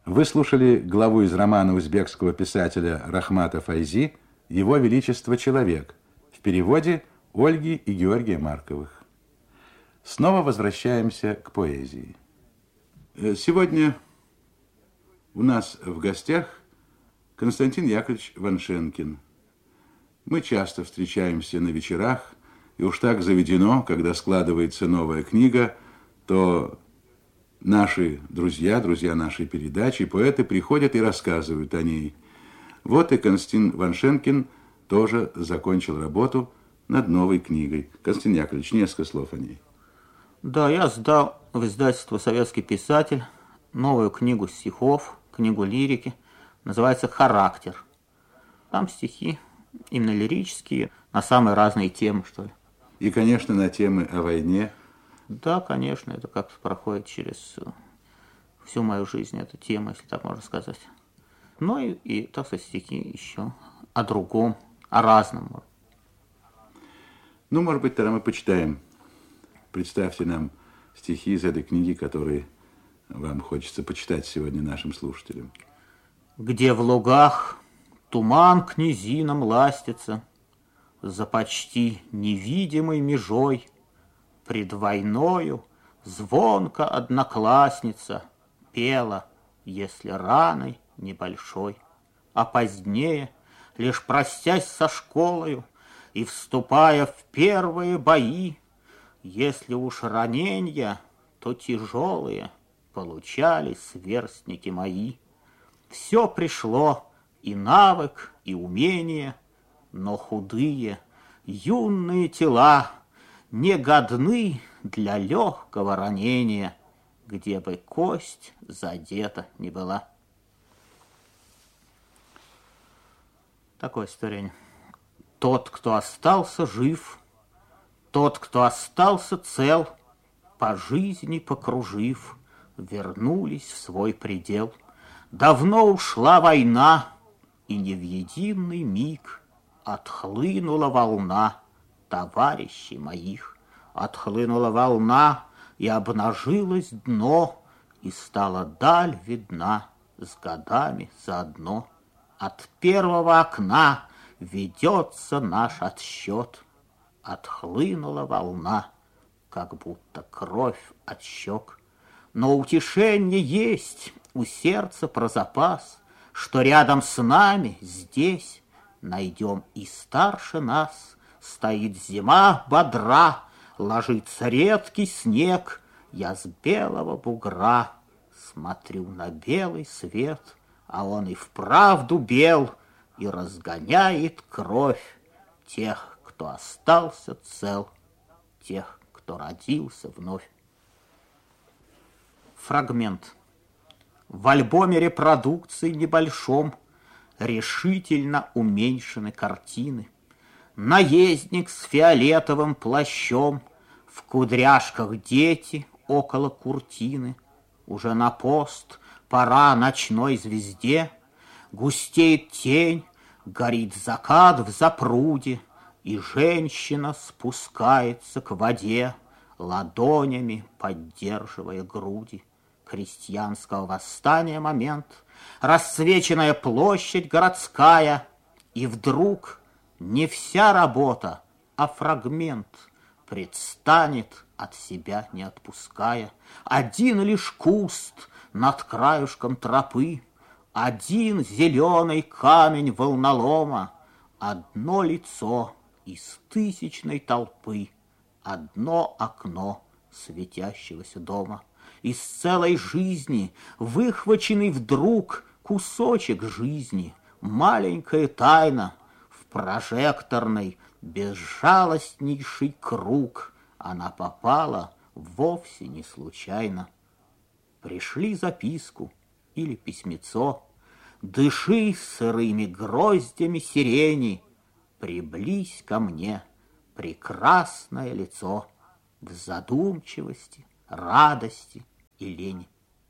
Вы слушали главу из романа узбекского писателя Рахмата Файзи «Его Величество Человек» в переводе Ольги и Георгия Марковых. Снова возвращаемся к поэзии. Сегодня у нас в гостях Константин Яковлевич Ваншенкин. Мы часто встречаемся на вечерах, и уж так заведено, когда складывается новая книга, то наши друзья нашей передачи, поэты приходят и рассказывают о ней. Вот и Константин Ваншенкин тоже закончил работу над новой книгой. Константин Яковлевич, несколько слов о ней. Да, я сдал в издательство «Советский писатель» новую книгу стихов, книгу лирики, называется «Характер». Там стихи именно лирические, на самые разные темы, что ли. И, конечно, на темы о войне. Да, конечно, это как-то проходит через всю мою жизнь, эта тема, если так можно сказать. Ну и так сказать, стихи еще о другом, о разном. Ну, может быть, тогда мы почитаем. Представьте нам стихи из этой книги, которые вам хочется почитать сегодня нашим слушателям. Где в лугах туман к низинам ластится, за почти невидимой межой, пред войною звонко одноклассница пела, если раной небольшой, а позднее, лишь простясь со школою и вступая в первые бои, если уж раненья, то тяжелые получали сверстники мои. Все пришло, и навык, и умение, но худые, юные тела не годны для легкого ранения, где бы кость задета не была. Такое стихотворение. Тот, кто остался жив, тот, кто остался цел, по жизни покружив, вернулись в свой предел. Давно ушла война, и не в единый миг отхлынула волна товарищей моих. Отхлынула волна, и обнажилось дно, и стала даль видна с годами заодно. От первого окна ведется наш отсчет. Отхлынула волна, как будто кровь от щек. Но утешение есть у сердца про запас, что рядом с нами здесь найдем и старше нас. Стоит зима бодра, ложится редкий снег. Я с белого бугра смотрю на белый свет, а он и вправду бел и разгоняет кровь тех, кто остался цел, тех, кто родился вновь. Фрагмент. В альбоме репродукции небольшом решительно уменьшены картины. Наездник с фиолетовым плащом, в кудряшках дети около куртины. Уже на пост пора ночной звезде, густеет тень, горит закат в запруде, и женщина спускается к воде, ладонями поддерживая груди. Крестьянского восстания момент, рассвеченная площадь городская, и вдруг не вся работа, а фрагмент предстанет, от себя не отпуская. Один лишь куст над краюшком тропы, один зеленый камень волнолома, одно лицо из тысячной толпы, одно окно светящегося дома. Из целой жизни выхваченный вдруг кусочек жизни, маленькая тайна, в прожекторный безжалостнейший круг она попала вовсе не случайно. Пришли записку или письмецо, дыши сырыми гроздями сирени, приблизь ко мне прекрасное лицо в задумчивости, радости и лени.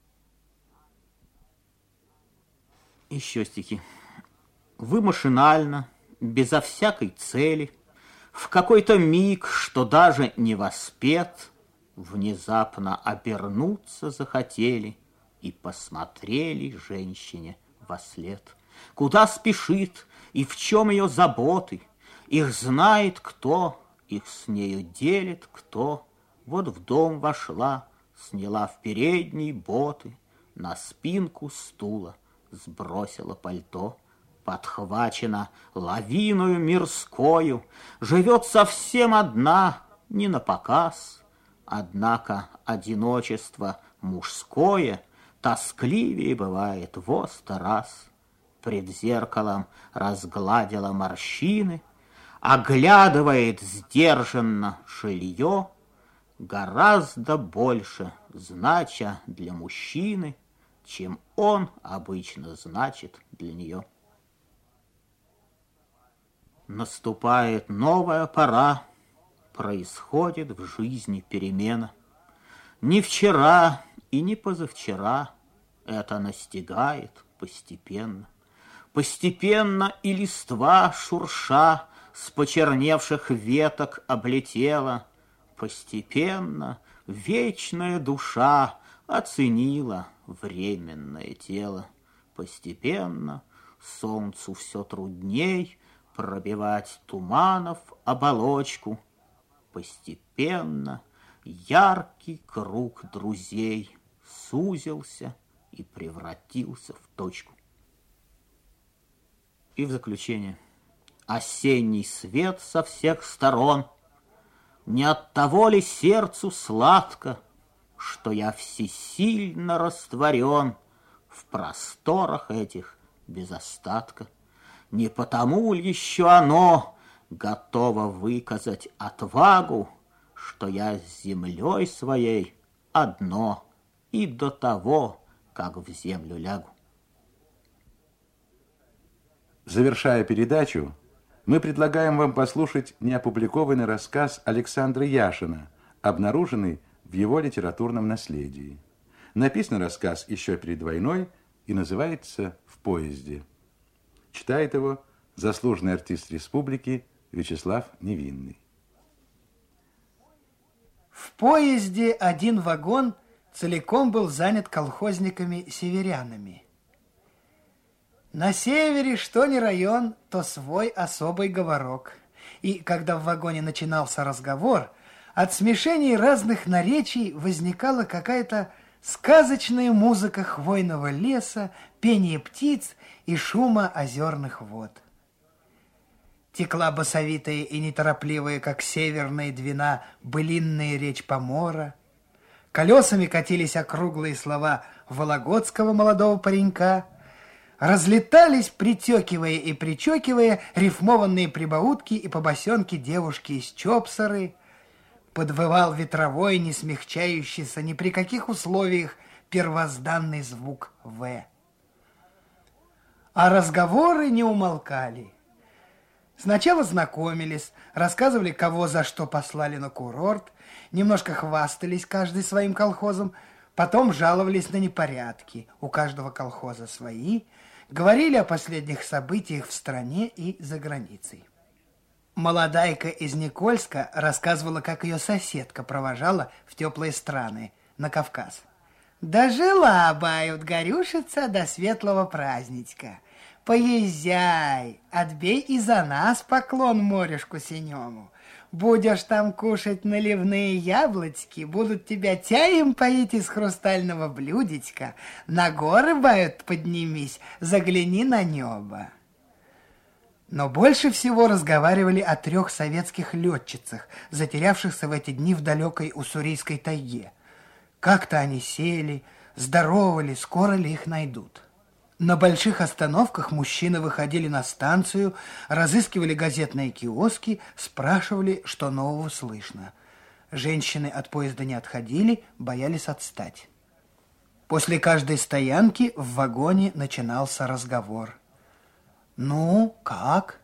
Еще стихи. Вы машинально, безо всякой цели, в какой-то миг, что даже не воспет, внезапно обернуться захотели и посмотрели женщине вослед. Куда спешит и в чем ее заботы? Их знает кто, их с нею делит кто. Вот в дом вошла, сняла в передней боты, на спинку стула сбросила пальто. Подхвачена лавиною мирскою, живет совсем одна, не на показ. Однако одиночество мужское тоскливее бывает во 100 раз. Пред зеркалом разгладила морщины, оглядывает сдержанно шилье, гораздо больше знача для мужчины, чем он обычно значит для нее. Наступает новая пора, происходит в жизни перемена. Не вчера и не позавчера это настигает постепенно. Постепенно и листва шурша с почерневших веток облетела. Постепенно вечная душа оценила временное тело. Постепенно солнцу все трудней пробивать туманов оболочку. Постепенно яркий круг друзей сузился и превратился в точку. И в заключение. Осенний свет со всех сторон. Не от того ли сердцу сладко, что я всесильно растворен в просторах этих без остатка? Не потому ли еще оно готово выказать отвагу, что я с землей своей одно и до того, как в землю лягу? Завершая передачу, мы предлагаем вам послушать неопубликованный рассказ Александра Яшина, обнаруженный в его литературном наследии. Написан рассказ еще перед войной и называется «В поезде». Читает его заслуженный артист республики Вячеслав Невинный. В поезде один вагон целиком был занят колхозниками-северянами. На севере, что ни район, то свой особый говорок. И когда в вагоне начинался разговор, от смешений разных наречий возникала какая-то сказочная музыка хвойного леса, пение птиц и шума озерных вод. Текла басовитая и неторопливая, как северная двина, былинная речь помора. Колесами катились округлые слова вологодского молодого паренька. Разлетались, притекивая и причекивая, рифмованные прибаутки и побосенки девушки из Чопсары. Подвывал ветровой, не смягчающийся ни при каких условиях первозданный звук «В». А разговоры не умолкали. Сначала знакомились, рассказывали, кого за что послали на курорт, немножко хвастались каждый своим колхозом, потом жаловались на непорядки, у каждого колхоза свои, говорили о последних событиях в стране и за границей. Молодайка из Никольска рассказывала, как ее соседка провожала в теплые страны, на Кавказ. «Дожила, бают, горюшица, до светлого праздничка. Поезжай, отбей и за нас поклон морюшку синему. Будешь там кушать наливные яблочки, будут тебя чаем поить из хрустального блюдечка. На горы, бают, поднимись, загляни на небо». Но больше всего разговаривали о 3 советских летчицах, затерявшихся в эти дни в далекой уссурийской тайге. Как-то они сели, здоровали, скоро ли их найдут. На больших остановках мужчины выходили на станцию, разыскивали газетные киоски, спрашивали, что нового слышно. Женщины от поезда не отходили, боялись отстать. После каждой стоянки в вагоне начинался разговор. «Ну, как?»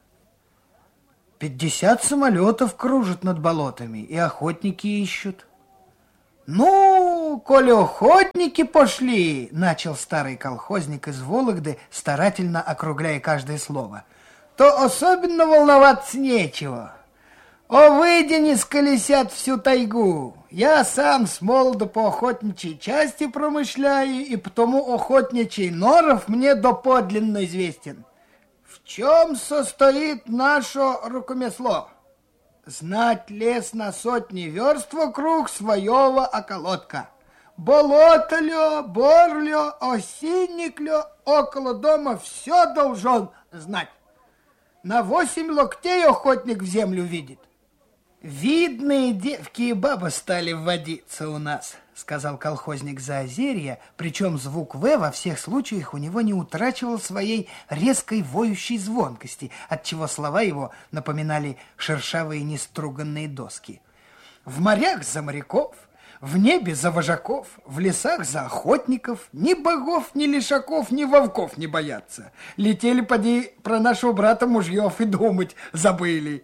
50 самолетов кружат над болотами, и охотники ищут. «Ну, коли охотники пошли», — начал старый колхозник из Вологды, старательно округляя каждое слово, «то особенно волноваться нечего. О, выйди, сколесят всю тайгу. Я сам с молоду по охотничьей части промышляю, и потому охотничий норов мне доподлинно известен. В чем состоит наше рукомесло? Знать лес на сотни верст вокруг своего околотка. Болото ли, бор ли, осинник ли, около дома все должен знать. На 8 локтей охотник в землю видит. Видные девки и бабы стали вводиться у нас, сказал колхозник Заозерья, причем звук «В» во всех случаях у него не утрачивал своей резкой воющей звонкости, отчего слова его напоминали шершавые неструганные доски. В морях за моряков, в небе за вожаков, в лесах за охотников, ни богов, ни лишаков, ни волков не боятся. Летели, поди, про нашего брата мужьев и думать забыли.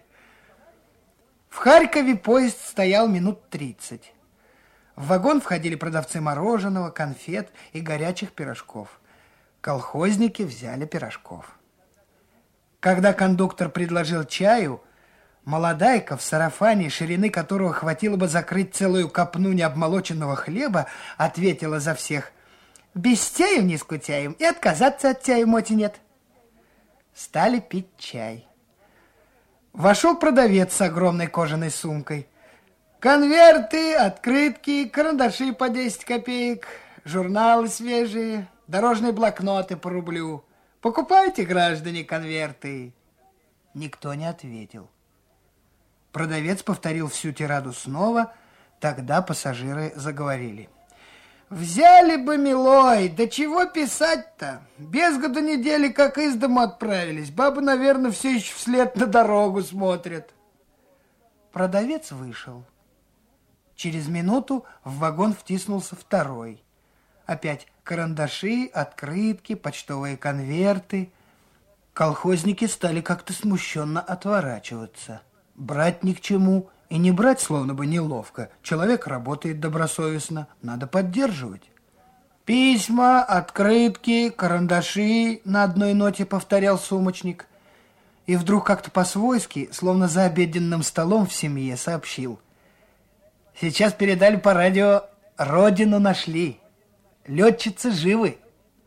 В Харькове поезд стоял минут 30. В вагон входили продавцы мороженого, конфет и горячих пирожков. Колхозники взяли пирожков. Когда кондуктор предложил чаю, молодайка в сарафане, ширины которого хватило бы закрыть целую копну необмолоченного хлеба, ответила за всех: «Без чаю не скучаем, и отказаться от чая моти нет». Стали пить чай. Вошел продавец с огромной кожаной сумкой. Конверты, открытки, карандаши по 10 копеек, журналы свежие, дорожные блокноты по рублю. Покупайте, граждане, конверты. Никто не ответил. Продавец повторил всю тираду снова, тогда пассажиры заговорили. Взяли бы, милой, да чего писать-то? Без году недели, как из дому отправились. Бабы, наверное, все еще вслед на дорогу смотрят. Продавец вышел. Через минуту в вагон втиснулся второй. Опять карандаши, открытки, почтовые конверты. Колхозники стали как-то смущенно отворачиваться. Брать ни к чему. И не брать словно бы неловко. Человек работает добросовестно, надо поддерживать. Письма, открытки, карандаши, на одной ноте повторял сумочник. И вдруг как-то по-свойски, словно за обеденным столом в семье, сообщил: сейчас передали по радио, родину нашли. Летчицы живы.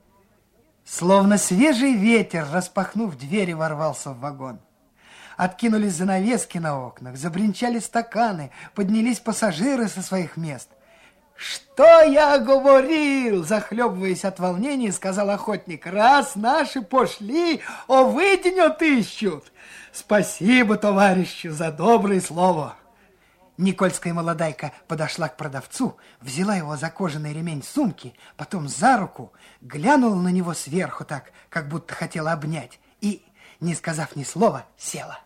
Словно свежий ветер, распахнув двери, ворвался в вагон. Откинулись занавески на окнах, забринчали стаканы, поднялись пассажиры со своих мест. «Что я говорил?» – захлебываясь от волнения, сказал охотник. «Раз наши пошли, овыдень отыщут. Спасибо товарищу за доброе слово». Никольская молодайка подошла к продавцу, взяла его за кожаный ремень сумки, потом за руку, глянула на него сверху так, как будто хотела обнять, и, не сказав ни слова, села.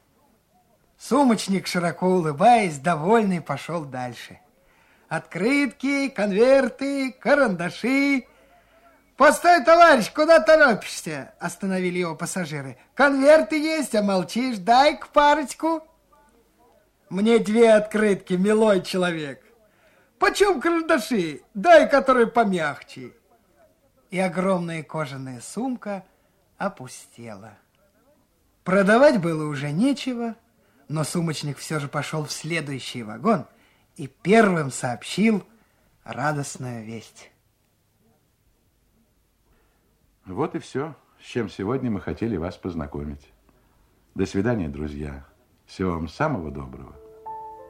Сумочник, широко улыбаясь, довольный, пошел дальше. Открытки, конверты, карандаши. «Постой, товарищ, куда торопишься?» – остановили его пассажиры. «Конверты есть, а молчишь, дай-ка парочку». «Мне 2 открытки, милой человек». «Почем карандаши? Дай, которые помягче». И огромная кожаная сумка опустела. Продавать было уже нечего, но сумочник все же пошел в следующий вагон и первым сообщил радостную весть. Вот и все, с чем сегодня мы хотели вас познакомить. До свидания, друзья. Всего вам самого доброго.